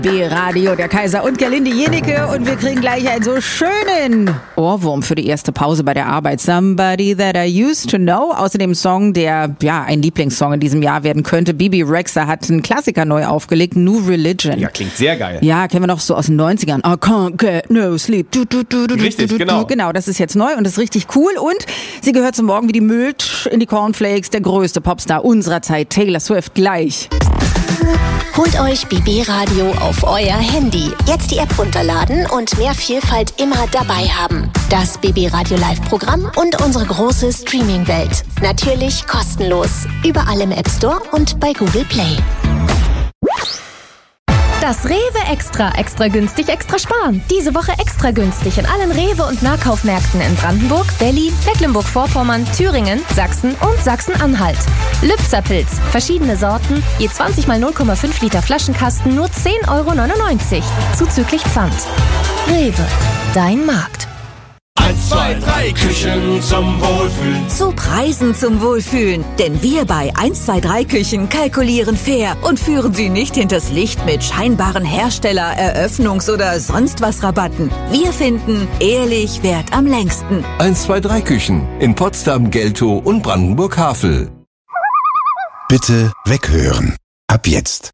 B-Radio, der Kaiser und Gerlinde Jenecke und wir kriegen gleich einen so schönen Ohrwurm für die erste Pause bei der Arbeit. Somebody That I Used to Know. Außerdem Song, der ein Lieblingssong in diesem Jahr werden könnte. Bebe Rexha hat einen Klassiker neu aufgelegt, New Religion. Ja, klingt sehr geil. Ja, kennen wir noch so aus den 90ern. I can't get no sleep. Richtig, genau. Genau, das ist jetzt neu und ist richtig cool. Und sie gehört zum Morgen wie die Milch in die Cornflakes. Der größte Popstar unserer Zeit, Taylor Swift, gleich. Holt euch BB Radio auf euer Handy. Jetzt die App runterladen und mehr Vielfalt immer dabei haben. Das BB Radio Live-Programm und unsere große Streaming-Welt. Natürlich kostenlos. Überall im App Store und bei Google Play. Das Rewe Extra günstig, extra sparen. Diese Woche extra günstig in allen Rewe- und Nahkaufmärkten in Brandenburg, Berlin, Mecklenburg-Vorpommern, Thüringen, Sachsen und Sachsen-Anhalt. Lübserpilz, verschiedene Sorten, je 20 mal 0,5 Liter Flaschenkasten, nur 10,99 €, zuzüglich Pfand. Rewe, dein Markt. 1, 2, 3 Küchen zum Wohlfühlen. Zu Preisen zum Wohlfühlen. Denn wir bei 1, 2, 3 Küchen kalkulieren fair und führen Sie nicht hinters Licht mit scheinbaren Hersteller-, Eröffnungs- oder sonst was Rabatten. Wir finden, ehrlich währt am längsten. 1, 2, 3 Küchen in Potsdam, Geltow und Brandenburg-Havel. Bitte weghören. Ab jetzt.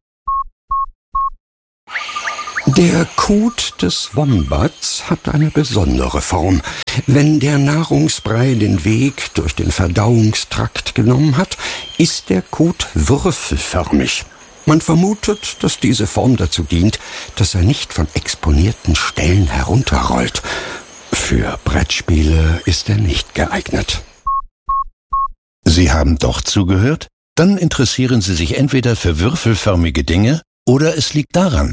Der Kot des Wombats hat eine besondere Form. Wenn der Nahrungsbrei den Weg durch den Verdauungstrakt genommen hat, ist der Kot würfelförmig. Man vermutet, dass diese Form dazu dient, dass er nicht von exponierten Stellen herunterrollt. Für Brettspiele ist er nicht geeignet. Sie haben doch zugehört? Dann interessieren Sie sich entweder für würfelförmige Dinge oder es liegt daran.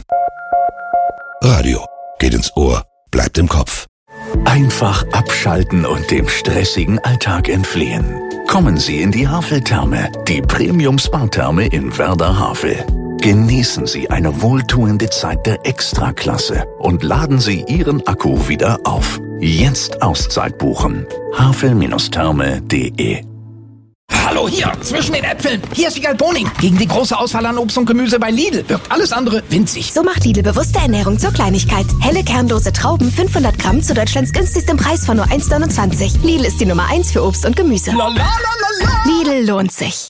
Radio geht ins Ohr, bleibt im Kopf. Einfach abschalten und dem stressigen Alltag entfliehen. Kommen Sie in die Havel-Therme, die Premium-Spa-Therme in Werder-Havel. Genießen Sie eine wohltuende Zeit der Extraklasse und laden Sie Ihren Akku wieder auf. Jetzt Auszeit buchen. havel-therme.de. Hallo, hier, zwischen den Äpfeln. Hier ist Wiegald Boning. Gegen die große Auswahl an Obst und Gemüse bei Lidl wirkt alles andere winzig. So macht Lidl bewusste Ernährung zur Kleinigkeit. Helle kernlose Trauben, 500 Gramm zu Deutschlands günstigstem Preis von nur 1,29 €. Lidl ist die Nummer 1 für Obst und Gemüse. Lidl lohnt sich.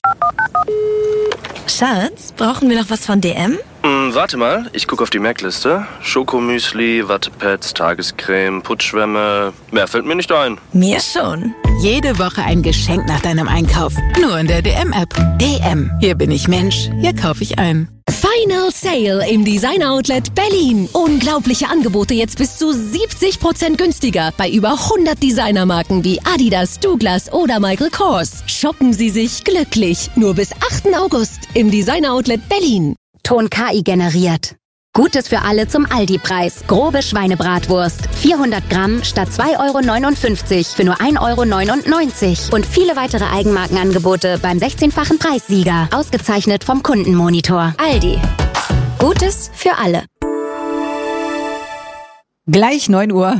Schatz, brauchen wir noch was von DM? Warte mal, ich gucke auf die Merkliste. Schokomüsli, Wattepads, Tagescreme, Putzschwämme. Mehr fällt mir nicht ein. Mir schon. Jede Woche ein Geschenk nach deinem Einkauf. Nur in der DM-App. DM. Hier bin ich Mensch. Hier kaufe ich ein. Final Sale im Designer Outlet Berlin. Unglaubliche Angebote jetzt bis zu 70% günstiger bei über 100 Designermarken wie Adidas, Douglas oder Michael Kors. Shoppen Sie sich glücklich. Nur bis 8. August im Designer Outlet Berlin. Ton KI generiert. Gutes für alle zum Aldi-Preis. Grobe Schweinebratwurst. 400 Gramm statt 2,59 € für nur 1,99 €. Und viele weitere Eigenmarkenangebote beim 16-fachen Preissieger. Ausgezeichnet vom Kundenmonitor. Aldi. Gutes für alle. Gleich 9 Uhr.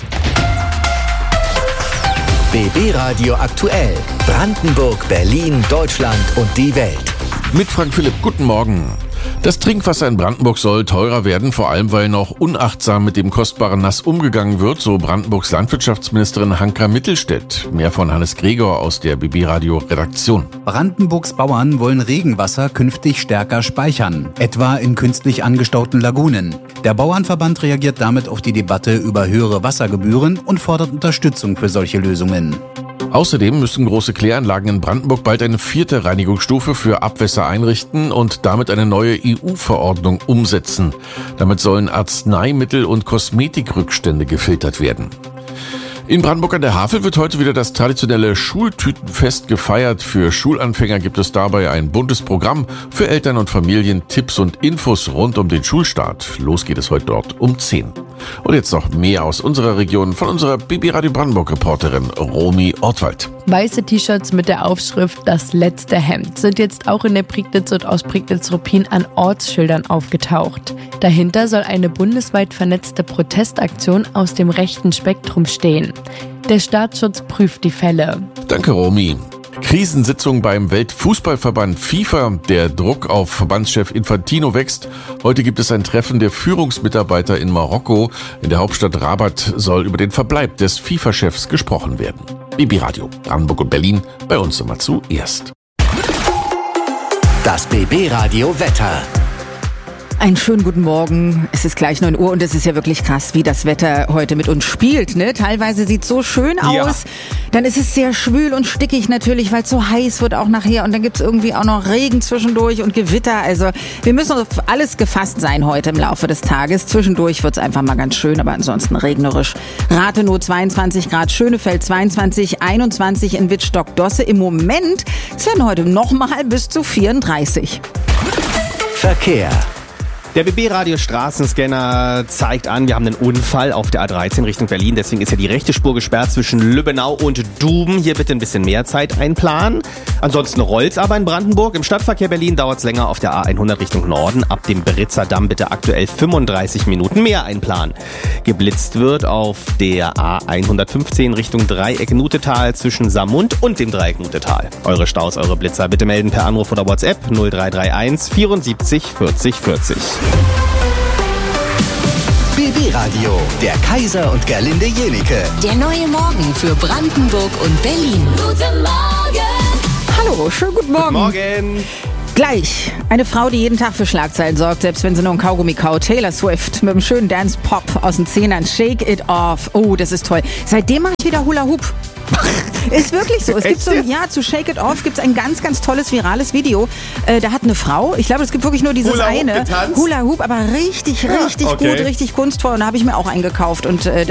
BB Radio aktuell. Brandenburg, Berlin, Deutschland und die Welt. Mit Frank Philipp, guten Morgen. Das Trinkwasser in Brandenburg soll teurer werden, vor allem weil noch unachtsam mit dem kostbaren Nass umgegangen wird, so Brandenburgs Landwirtschaftsministerin Hanka Mittelstädt. Mehr von Hannes Gregor aus der BB Radio Redaktion. Brandenburgs Bauern wollen Regenwasser künftig stärker speichern, etwa in künstlich angestauten Lagunen. Der Bauernverband reagiert damit auf die Debatte über höhere Wassergebühren und fordert Unterstützung für solche Lösungen. Außerdem müssen große Kläranlagen in Brandenburg bald eine 4. Reinigungsstufe für Abwässer einrichten und damit eine neue EU-Verordnung umsetzen. Damit sollen Arzneimittel- und Kosmetikrückstände gefiltert werden. In Brandenburg an der Havel wird heute wieder das traditionelle Schultütenfest gefeiert. Für Schulanfänger gibt es dabei ein buntes Programm, für Eltern und Familien Tipps und Infos rund um den Schulstart. Los geht es heute dort um 10. Und jetzt noch mehr aus unserer Region von unserer BB Radio Brandenburg Reporterin Romy Ortwald. Weiße T-Shirts mit der Aufschrift "Das letzte Hemd" sind jetzt auch in der Prignitz und aus Prignitz-Ruppin an Ortsschildern aufgetaucht. Dahinter soll eine bundesweit vernetzte Protestaktion aus dem rechten Spektrum stehen. Der Staatsschutz prüft die Fälle. Danke, Romy. Krisensitzung beim Weltfußballverband FIFA. Der Druck auf Verbandschef Infantino wächst. Heute gibt es ein Treffen der Führungsmitarbeiter in Marokko. In der Hauptstadt Rabat soll über den Verbleib des FIFA-Chefs gesprochen werden. BB Radio, Brandenburg und Berlin, bei uns immer zuerst. Das BB Radio Wetter. Einen schönen guten Morgen. Es ist gleich 9 Uhr und es ist ja wirklich krass, wie das Wetter heute mit uns spielt, ne? Teilweise sieht es so schön aus, ja. Dann ist es sehr schwül und stickig natürlich, weil es so heiß wird auch nachher und dann gibt es irgendwie auch noch Regen zwischendurch und Gewitter. Also wir müssen auf alles gefasst sein heute im Laufe des Tages. Zwischendurch wird es einfach mal ganz schön, aber ansonsten regnerisch. Rathenow 22 Grad, Schönefeld 22, 21 in Wittstock-Dosse. Im Moment werden heute nochmal bis zu 34. Verkehr. Der BB-Radio Straßenscanner zeigt an, wir haben einen Unfall auf der A13 Richtung Berlin. Deswegen ist ja die rechte Spur gesperrt zwischen Lübbenau und Duben. Hier bitte ein bisschen mehr Zeit einplanen. Ansonsten rollt's aber in Brandenburg. Im Stadtverkehr Berlin dauert's länger auf der A100 Richtung Norden. Ab dem Beritzer Damm bitte aktuell 35 Minuten mehr einplanen. Geblitzt wird auf der A115 Richtung Dreieck Nutetal zwischen Saarmund und dem Dreieck Nutetal. Eure Staus, eure Blitzer bitte melden per Anruf oder WhatsApp 0331 74 40 40. BB Radio, der Kaiser und Gerlinde Jenike. Der neue Morgen für Brandenburg und Berlin. Guten Morgen. Hallo, schönen guten Morgen. Guten Morgen. Gleich eine Frau, die jeden Tag für Schlagzeilen sorgt, selbst wenn sie nur ein Kaugummi kaut. Taylor Swift mit einem schönen Dance-Pop aus den Zehnern. Shake it off. Oh, das ist toll. Seitdem mache ich wieder Hula Hoop. Ist wirklich so. Es gibt so, ja, zu Shake It Off gibt es ein ganz, ganz tolles virales Video. Da hat eine Frau, ich glaube, es gibt wirklich nur dieses Hula eine. Hula Hoop, aber richtig gut, richtig kunstvoll. Und da habe ich mir auch eingekauft. Und